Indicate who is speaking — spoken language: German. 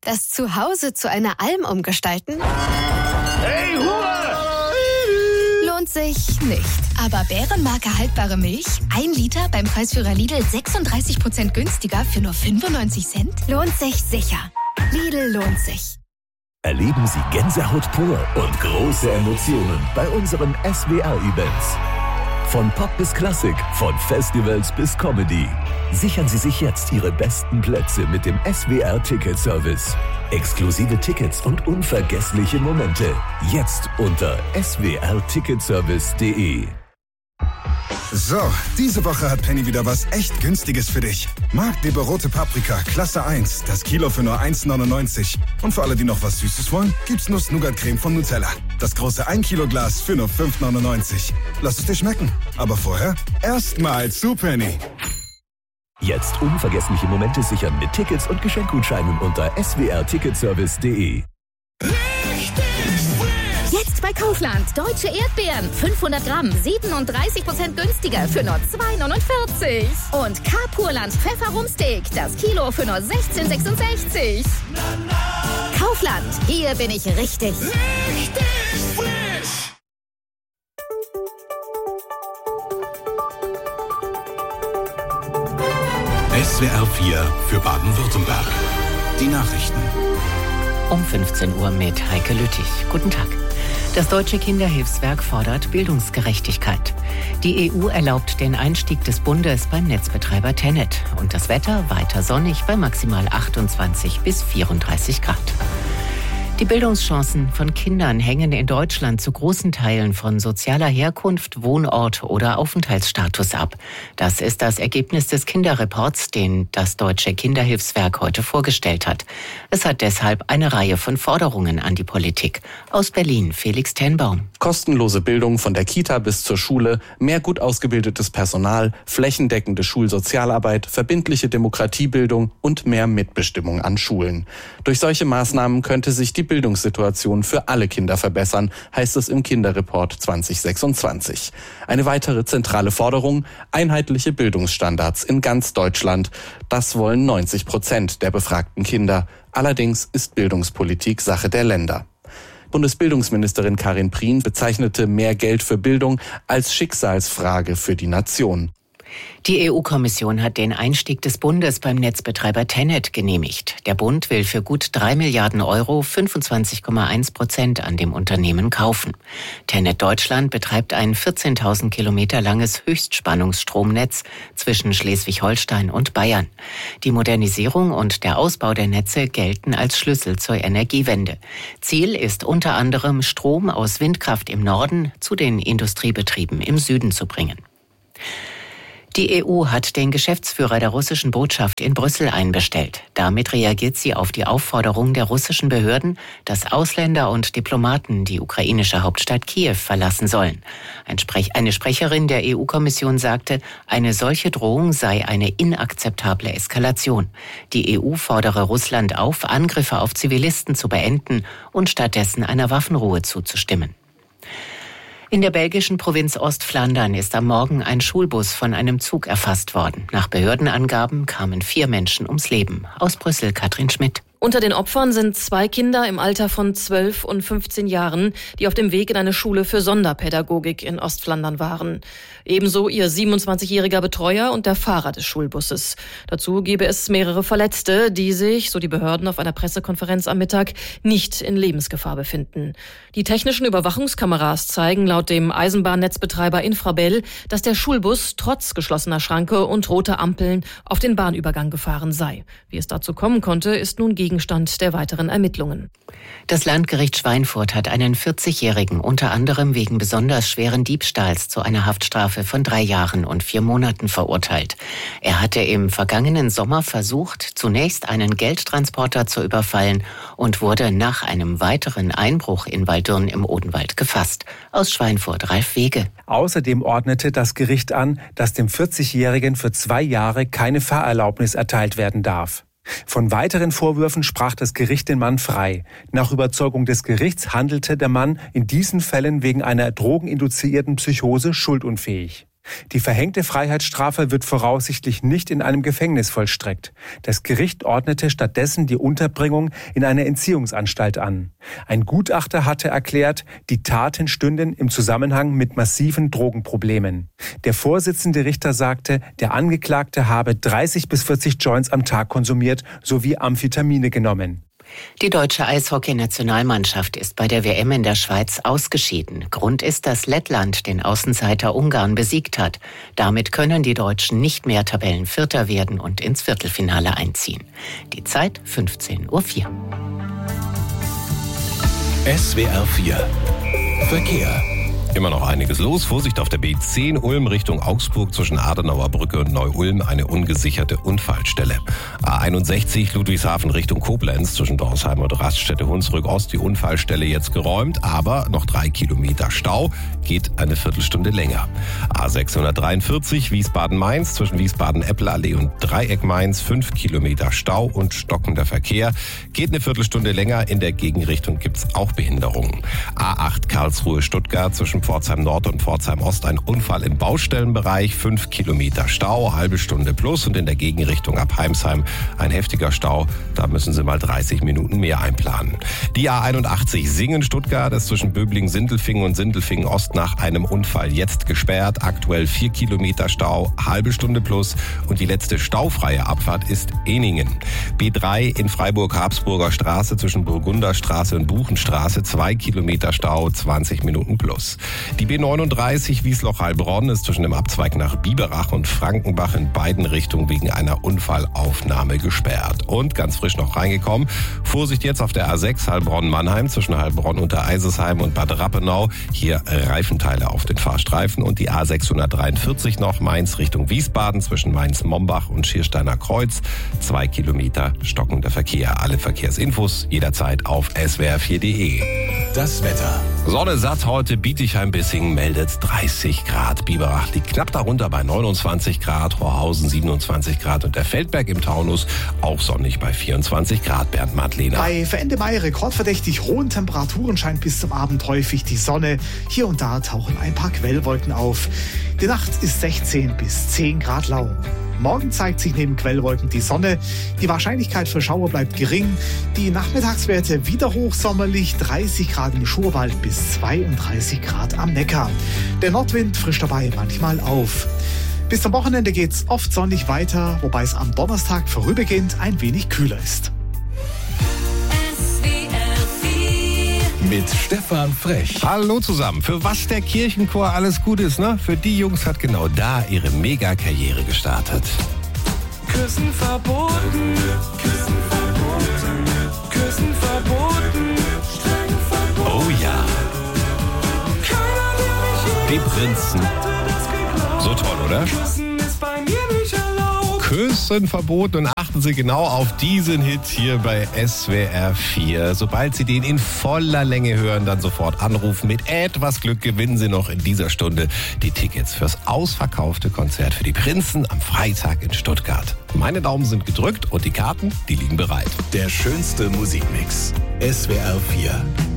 Speaker 1: Das Zuhause zu einer Alm umgestalten?
Speaker 2: Hey, Ruhe!
Speaker 1: Lohnt sich nicht. Aber Bärenmarke haltbare Milch, 1 Liter beim Preisführer Lidl 36% günstiger für nur 95 Cent? Lohnt sich sicher. Lidl lohnt sich.
Speaker 3: Erleben Sie Gänsehaut pur und große Emotionen bei unseren SWR-Events. Von Pop bis Klassik, von Festivals bis Comedy. Sichern Sie sich jetzt Ihre besten Plätze mit dem SWR-Ticket-Service. Exklusive Tickets und unvergessliche Momente. Jetzt unter swrticketservice.de.
Speaker 4: So, diese Woche hat Penny wieder was echt Günstiges für dich. Magdeburg rote Paprika, Klasse 1, das Kilo für nur 1,99. Und für alle, die noch was Süßes wollen, gibt's Nuss-Nougat-Creme von Nutella. Das große 1 Kilo Glas für nur 5,99. Lass es dir schmecken. Aber vorher erstmal zu Penny.
Speaker 3: Jetzt unvergessliche Momente sichern mit Tickets und Geschenkgutscheinen unter swrticketservice.de.
Speaker 5: Jetzt bei Kaufland. Deutsche Erdbeeren. 500 Gramm. 37% günstiger für nur 2,49. Und K-Purland Pfefferrumsteak. Das Kilo für nur 16,66. Kaufland. Hier bin ich richtig. Richtig frisch.
Speaker 6: SWR 4 für Baden-Württemberg. Die Nachrichten.
Speaker 7: Um 15 Uhr mit Heike Lüttich. Guten Tag. Das Deutsche Kinderhilfswerk fordert Bildungsgerechtigkeit. Die EU erlaubt den Einstieg des Bundes beim Netzbetreiber Tennet. Und das Wetter weiter sonnig bei maximal 28 bis 34 Grad. Die Bildungschancen von Kindern hängen in Deutschland zu großen Teilen von sozialer Herkunft, Wohnort oder Aufenthaltsstatus ab. Das ist das Ergebnis des Kinderreports, den das Deutsche Kinderhilfswerk heute vorgestellt hat. Es hat deshalb eine Reihe von Forderungen an die Politik. Aus Berlin, Felix Tenbaum.
Speaker 8: Kostenlose Bildung von der Kita bis zur Schule, mehr gut ausgebildetes Personal, flächendeckende Schulsozialarbeit, verbindliche Demokratiebildung und mehr Mitbestimmung an Schulen. Durch solche Maßnahmen könnte sich die Bildungssituation für alle Kinder verbessern, heißt es im Kinderreport 2026. Eine weitere zentrale Forderung: einheitliche Bildungsstandards in ganz Deutschland. Das wollen 90% der befragten Kinder. Allerdings ist Bildungspolitik Sache der Länder. Bundesbildungsministerin Karin Prien bezeichnete mehr Geld für Bildung als Schicksalsfrage für die Nation.
Speaker 7: Die EU-Kommission hat den Einstieg des Bundes beim Netzbetreiber Tennet genehmigt. Der Bund will für gut 3 Milliarden Euro 25,1% an dem Unternehmen kaufen. Tennet Deutschland betreibt ein 14.000 Kilometer langes Höchstspannungsstromnetz zwischen Schleswig-Holstein und Bayern. Die Modernisierung und der Ausbau der Netze gelten als Schlüssel zur Energiewende. Ziel ist unter anderem, Strom aus Windkraft im Norden zu den Industriebetrieben im Süden zu bringen. Die EU hat den Geschäftsführer der russischen Botschaft in Brüssel einbestellt. Damit reagiert sie auf die Aufforderung der russischen Behörden, dass Ausländer und Diplomaten die ukrainische Hauptstadt Kiew verlassen sollen. Eine Sprecherin der EU-Kommission sagte, eine solche Drohung sei eine inakzeptable Eskalation. Die EU fordere Russland auf, Angriffe auf Zivilisten zu beenden und stattdessen einer Waffenruhe zuzustimmen. In der belgischen Provinz Ostflandern ist am Morgen ein Schulbus von einem Zug erfasst worden. Nach Behördenangaben kamen 4 Menschen ums Leben. Aus Brüssel, Katrin Schmidt.
Speaker 9: Unter den Opfern sind 2 Kinder im Alter von 12 und 15 Jahren, die auf dem Weg in eine Schule für Sonderpädagogik in Ostflandern waren. Ebenso ihr 27-jähriger Betreuer und der Fahrer des Schulbusses. Dazu gebe es mehrere Verletzte, die sich, so die Behörden auf einer Pressekonferenz am Mittag, nicht in Lebensgefahr befinden. Die technischen Überwachungskameras zeigen laut dem Eisenbahnnetzbetreiber Infrabel, dass der Schulbus trotz geschlossener Schranke und roter Ampeln auf den Bahnübergang gefahren sei. Wie es dazu kommen konnte, ist nun Gegenstand der weiteren Ermittlungen.
Speaker 7: Das Landgericht Schweinfurt hat einen 40-Jährigen unter anderem wegen besonders schweren Diebstahls zu einer Haftstrafe von 3 Jahren und 4 Monaten verurteilt. Er hatte im vergangenen Sommer versucht, zunächst einen Geldtransporter zu überfallen und wurde nach einem weiteren Einbruch in Waldürn im Odenwald gefasst. Aus Schweinfurt, Ralf Wege.
Speaker 10: Außerdem ordnete das Gericht an, dass dem 40-Jährigen für 2 Jahre keine Fahrerlaubnis erteilt werden darf. Von weiteren Vorwürfen sprach das Gericht den Mann frei. Nach Überzeugung des Gerichts handelte der Mann in diesen Fällen wegen einer drogeninduzierten Psychose schuldunfähig. Die verhängte Freiheitsstrafe wird voraussichtlich nicht in einem Gefängnis vollstreckt. Das Gericht ordnete stattdessen die Unterbringung in einer Entziehungsanstalt an. Ein Gutachter hatte erklärt, die Taten stünden im Zusammenhang mit massiven Drogenproblemen. Der Vorsitzende Richter sagte, der Angeklagte habe 30 bis 40 Joints am Tag konsumiert sowie Amphetamine genommen.
Speaker 7: Die deutsche Eishockey-Nationalmannschaft ist bei der WM in der Schweiz ausgeschieden. Grund ist, dass Lettland den Außenseiter Ungarn besiegt hat. Damit können die Deutschen nicht mehr Tabellenvierter werden und ins Viertelfinale einziehen. Die Zeit 15:04 Uhr.
Speaker 11: SWR 4 Verkehr. Immer noch einiges los. Vorsicht auf der B10 Ulm Richtung Augsburg zwischen Adenauer Brücke und Neu-Ulm eine ungesicherte Unfallstelle. A61 Ludwigshafen Richtung Koblenz zwischen Dorsheim und Raststätte Hunsrück Ost. Die Unfallstelle jetzt geräumt, aber noch 3 Kilometer Stau. Geht eine Viertelstunde länger. A643 Wiesbaden-Mainz zwischen Wiesbaden-Eppelallee und Dreieck Mainz 5 Kilometer Stau und stockender Verkehr. Geht eine Viertelstunde länger. In der Gegenrichtung gibt's auch Behinderungen. A8 Karlsruhe-Stuttgart zwischen Pforzheim Nord und Pforzheim Ost ein Unfall im Baustellenbereich, 5 Kilometer Stau, halbe Stunde plus und in der Gegenrichtung ab Heimsheim ein heftiger Stau, da müssen Sie mal 30 Minuten mehr einplanen. Die A81 Singen-Stuttgart ist zwischen Böblingen-Sindelfingen und Sindelfingen-Ost nach einem Unfall jetzt gesperrt, aktuell 4 Kilometer Stau, halbe Stunde plus und die letzte staufreie Abfahrt ist Ehningen. B3 in Freiburg-Habsburger Straße zwischen Burgunderstraße und Buchenstraße, 2 Kilometer Stau, 20 Minuten plus. Die B39 Wiesloch-Heilbronn ist zwischen dem Abzweig nach Biberach und Frankenbach in beiden Richtungen wegen einer Unfallaufnahme gesperrt. Und ganz frisch noch reingekommen, Vorsicht jetzt auf der A6 Heilbronn-Mannheim zwischen Heilbronn-Untereisesheim und Bad Rappenau. Hier Reifenteile auf den Fahrstreifen und die A643 noch Mainz Richtung Wiesbaden zwischen Mainz-Mombach und Schiersteiner Kreuz. 2 Kilometer stockender Verkehr. Alle Verkehrsinfos jederzeit auf swr4.de.
Speaker 6: Das Wetter.
Speaker 11: Sonne satt heute, Bietigheim-Bissingen meldet 30 Grad. Biberach liegt knapp darunter bei 29 Grad, Horhausen 27 Grad und der Feldberg im Taunus auch sonnig bei 24 Grad. Bernd Madlener.
Speaker 12: Bei für Ende Mai rekordverdächtig hohen Temperaturen scheint bis zum Abend häufig die Sonne. Hier und da tauchen ein paar Quellwolken auf. Die Nacht ist 16 bis 10 Grad lau. Morgen zeigt sich neben Quellwolken die Sonne. Die Wahrscheinlichkeit für Schauer bleibt gering. Die Nachmittagswerte wieder hochsommerlich, 30 Grad im Schurwald bis 32 Grad am Neckar. Der Nordwind frischt dabei manchmal auf. Bis zum Wochenende geht's oft sonnig weiter, wobei es am Donnerstag vorübergehend ein wenig kühler ist.
Speaker 6: Mit Stefan Frech.
Speaker 11: Hallo zusammen. Für was der Kirchenchor alles gut ist, ne? Für die Jungs hat genau da ihre Mega-Karriere gestartet.
Speaker 13: Küssen verboten, Küssen verboten, Küssen verboten, streng verboten.
Speaker 11: Oh ja. Die Prinzen. So toll, oder?
Speaker 13: Küssen ist bei mir nicht erlaubt.
Speaker 11: Küssen verboten und achten Sie genau auf diesen Hit hier bei SWR 4. Sobald Sie den in voller Länge hören, dann sofort anrufen. Mit etwas Glück gewinnen Sie noch in dieser Stunde die Tickets fürs ausverkaufte Konzert für die Prinzen am Freitag in Stuttgart. Meine Daumen sind gedrückt und die Karten, die liegen bereit.
Speaker 6: Der schönste Musikmix. SWR 4.